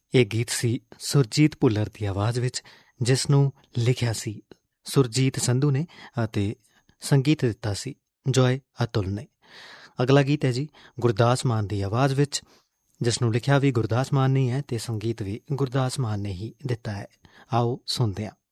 ਇਹ ਗੀਤ ਸੀ ਸੁਰਜੀਤ ਭੁੱਲਰ ਦੀ ਆਵਾਜ਼ ਵਿੱਚ, ਜਿਸ ਨੂੰ ਲਿਖਿਆ ਸੀ ਸੁਰਜੀਤ ਸੰਧੂ ਨੇ ਅਤੇ ਸੰਗੀਤ ਦਿੱਤਾ ਸੀ ਜੋਏ ਅਤੁਲ ਨੇ। ਅਗਲਾ ਗੀਤ ਹੈ ਜੀ ਗੁਰਦਾਸ ਮਾਨ ਦੀ ਆਵਾਜ਼ ਵਿੱਚ, ਜਿਸ ਨੂੰ ਲਿਖਿਆ ਵੀ ਗੁਰਦਾਸ ਮਾਨ ਨੇ ਹੈ ਅਤੇ ਸੰਗੀਤ ਵੀ ਗੁਰਦਾਸ ਮਾਨ ਨੇ ਹੀ ਦਿੱਤਾ ਹੈ। ਆਓ ਸੁਣਦੇ ਹਾਂ।